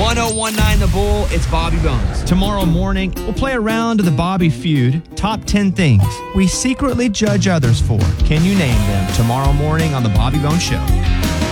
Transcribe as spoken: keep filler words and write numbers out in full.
one oh one nine The Bull, it's Bobby Bones. Tomorrow morning, we'll play a round of the Bobby Feud. Top ten things we secretly judge others for. Can you name them? Tomorrow morning on The Bobby Bones Show.